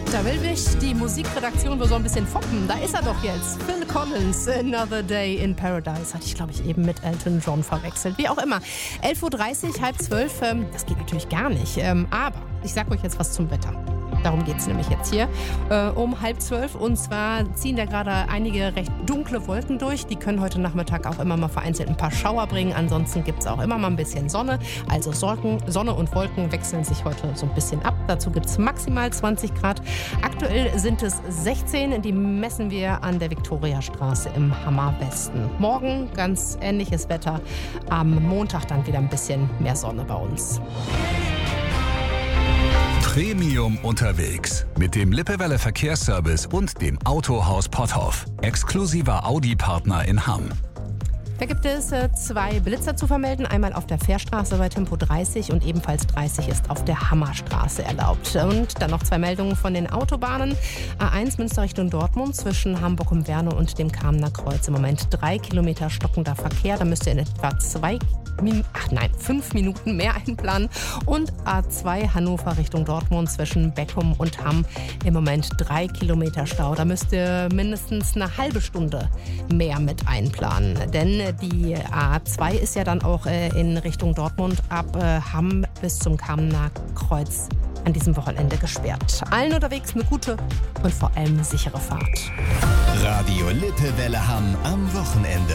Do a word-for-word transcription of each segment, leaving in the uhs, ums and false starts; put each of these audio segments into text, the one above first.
Da will mich die Musikredaktion wohl so ein bisschen foppen. Da ist er doch jetzt. Phil Collins, Another Day in Paradise. Hatte ich, glaube ich, eben mit Elton John verwechselt. Wie auch immer. elf Uhr dreißig, halb zwölf, ähm, das geht natürlich gar nicht. Ähm, aber ich sag euch jetzt was zum Wetter. Darum geht es nämlich jetzt hier äh, um halb zwölf. Und zwar ziehen da gerade einige recht dunkle Wolken durch. Die können heute Nachmittag auch immer mal vereinzelt ein paar Schauer bringen. Ansonsten gibt es auch immer mal ein bisschen Sonne. Also Sorgen, Sonne und Wolken wechseln sich heute so ein bisschen ab. Dazu gibt es maximal zwanzig Grad. Aktuell sind es sechzehn. Die messen wir an der Viktoriastraße im Hammerwesten. Morgen ganz ähnliches Wetter. Am Montag dann wieder ein bisschen mehr Sonne bei uns. Premium unterwegs mit dem Lippewelle Verkehrsservice und dem Autohaus Potthoff. Exklusiver Audi-Partner in Hamm. Da gibt es äh, zwei Blitzer zu vermelden. Einmal auf der Fährstraße bei Tempo dreißig und ebenfalls dreißig ist auf der Hammerstraße erlaubt. Und dann noch zwei Meldungen von den Autobahnen. A eins Münster Richtung Dortmund zwischen Hamburg und Werne und dem Kamener Kreuz. Im Moment drei Kilometer stockender Verkehr. Da müsst ihr in etwa zwei Min- Ach nein, fünf Minuten mehr einplanen. Und A zwei Hannover Richtung Dortmund zwischen Beckum und Hamm. Im Moment drei Kilometer Stau. Da müsst ihr mindestens eine halbe Stunde mehr mit einplanen. Denn die A zwei ist ja dann auch äh, in Richtung Dortmund ab äh, Hamm bis zum Kamener Kreuz an diesem Wochenende gesperrt. Allen unterwegs eine gute und vor allem sichere Fahrt. Radio Lippewelle Hamm am Wochenende.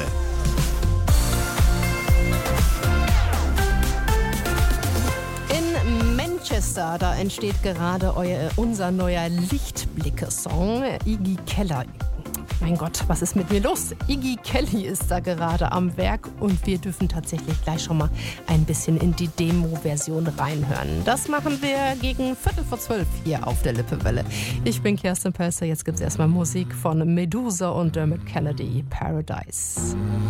In Manchester, da entsteht gerade euer, unser neuer Lichtblicke-Song. Iggy Keller. Mein Gott, was ist mit mir los? Iggy Kelly ist da gerade am Werk und wir dürfen tatsächlich gleich schon mal ein bisschen in die Demo-Version reinhören. Das machen wir gegen Viertel vor zwölf hier auf der Lippewelle. Ich bin Kerstin Pelzer, jetzt gibt es erstmal Musik von Medusa und Dermot Kennedy, Paradise.